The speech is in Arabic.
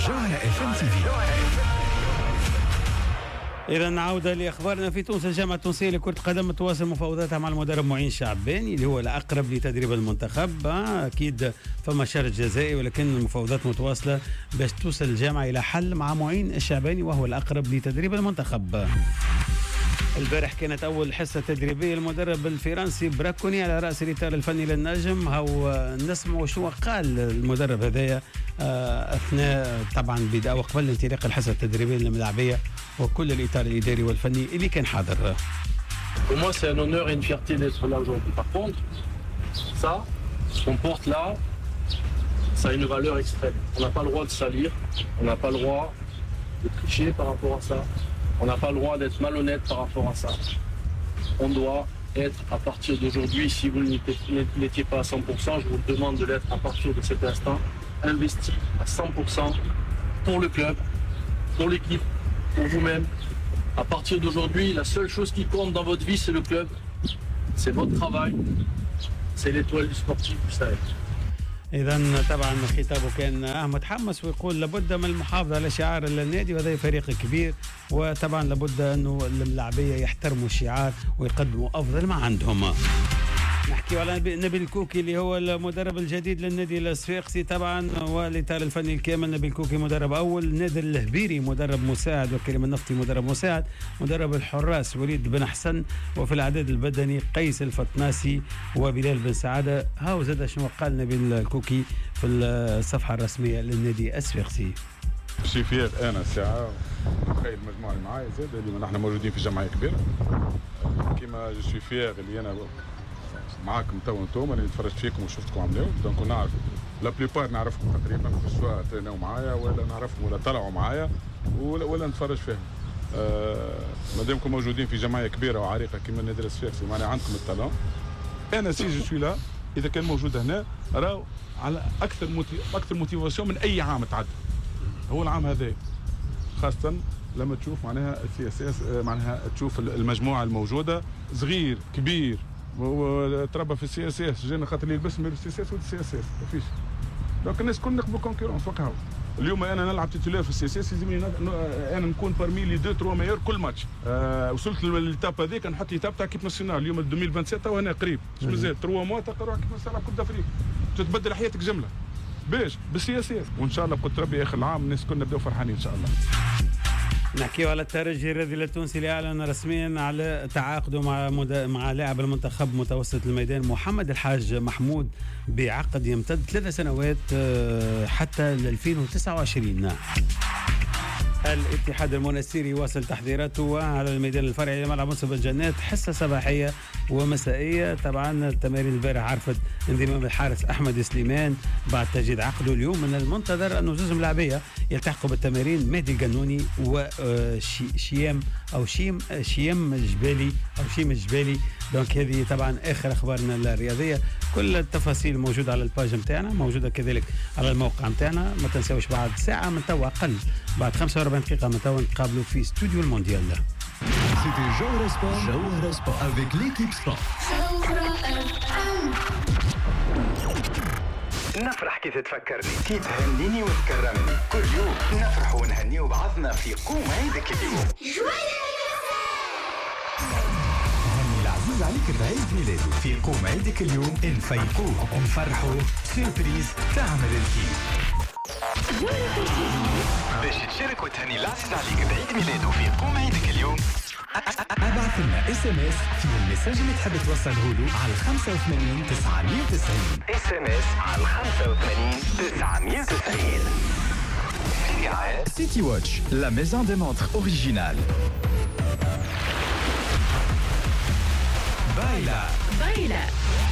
جوهرة FM TV. إذا نعود لأخبارنا في تونس. الجامعة التونسية لكرة القدم تواصل مفاوضاتها مع المدرب معين شعباني اللي هو الأقرب لتدريب المنتخب. أكيد فما شرط جزائي، ولكن المفاوضات متواصلة باش توصل الجامعة إلى حل مع معين الشعباني وهو الأقرب لتدريب المنتخب. البارح كانت أول حصة تدريبية المدرب الفرنسي براكوني على رأس الإطار الفني للنجم. هاو نسمع شو قال المدرب هذايا أثناء طبعا بداية وقبل انطلاق الحصة التدريبية الملاعبية وكل الإطار الإداري والفني اللي كان حاضر. Pour moi, c'est un honneur et une fierté d'être là aujourd'hui. Par contre, ça, ce qu'on porte là, ça a une valeur extrême. On n'a pas le droit de salir, on n'a pas le droit de tricher par rapport à ça. On n'a pas le droit d'être malhonnête par rapport à ça. On doit être, à partir d'aujourd'hui, si vous n'étiez pas à 100%, je vous demande de l'être à partir de cet instant, investi à 100% pour le club, pour l'équipe, pour vous-même. À partir d'aujourd'hui, la seule chose qui compte dans votre vie, c'est le club, c'est votre travail, c'est l'étoile du sportif, vous savez. إذا طبعا خطابه كان متحمس ويقول لابد من المحافظة على شعار النادي، وهذا فريق كبير، وطبعا لابد أنه الملاعبية يحترموا الشعار ويقدموا أفضل ما عندهم. نحكي على نبيل الكوكي اللي هو المدرب الجديد للنادي الصفاقسي طبعا، والإطار الفني الكامل. نبيل الكوكي مدرب أول، نادي الهبيري مدرب مساعد، وكريم النفطي مدرب مساعد، مدرب الحراس وليد بن حسن، وفي العداد البدني قيس الفطناسي وبلال بن سعادة. هاو زاد شنو قال نبيل الكوكي في الصفحة الرسمية للنادي الصفاقسي. شي فيغ انا ساعه نخيل المجموعه اللي معايا زاد اللي نحن موجودين في جمعيه كبيره كيما جو سوي فيغ اللي انا معاكم تو انتم اللي تفرجت فيكم وشفتكم عملوا دونك نعرف لا بليبار نعرفكم تقريبا سواء تريناو معايا ولا نعرفكم ولا طلعوا معايا ولا نتفرج فيهم. مادامكم موجودين في جمعيه كبيره وعريقه كيما النادي الصفاقسي معناها عندكم التالون. انا سي جو سوي لا اذا كان موجود هنا راهو على اكثر موتيفاسيون من اي عام تعدى. هو العام هذا خاصة لما تشوف معناها السياسات معناها تشوف المجموعة الموجودة صغير كبير وتربى في السياسات جينا خاطر اللي يلبس من السياسات والسياسات ما فيش. دونك الناس كل نقبل كونكورونس وكهو. اليوم انا نلعب تيتولير في السياسات لازم انا نكون بارمي لي 2 3 مايور كل ماتش. وصلت للتاب هذيك نحط لي تاب تاع كيب ناسيونال اليوم 2027 وهنا قريب مش مازال 3 موا تلقى روحك كيف تلعب كوب دافريك تتبدل حياتك جمله. باش بالسياسات وان شاء الله بقدر ربي اخر العام الناس كلنا نبداو فرحانين ان شاء الله. نحكيو على الترجي الرياضي التونسي اللي اعلن رسميا على تعاقده مع لاعب المنتخب متوسط الميدان محمد الحاج محمود بعقد يمتد 3 سنوات حتى 2029. الاتحاد المنستيري واصل تحضيراته على الميدان الفرعي لملعب منصب الجنات، حصه صباحيه ومسائيه. طبعا التمارين البارح عرفت انضمام الحارس احمد سليمان بعد تجديد عقده. اليوم من المنتظر انه زوج ملاعبيه يلتحقوا بالتمارين، مهدي القانوني وشيم او شيم الجبالي. دونك هذه طبعا اخر اخبارنا الرياضيه. كل التفاصيل موجوده على الباج نتاعنا، موجوده كذلك على الموقع نتاعنا. ما تنساوش بعد ساعه من توا اقل بعد 45 دقيقه من توا نتقابلوا في استوديو المونديال. C'était Jauhara Sport avec l'équipe sport. نفرح كي تتفكرني، كي تهنيني وتكرمني، كل يوم نفرح ونهني بعضنا في قوم عيدك اليوم. هني العزيز عليك بعيد ميلاده في قوم عيدك اليوم، نفيقوه ونفرحوا سيربريز تعمل الكيف. باش تشارك وتهني العزيز عليك بعيد ميلاده في قوم عيدك اليوم، ابعث لنا SMS في المساج اللي تحب توصله له على 85 990. SMS على 85 990. City Watch, la maison des montres originale. Baila.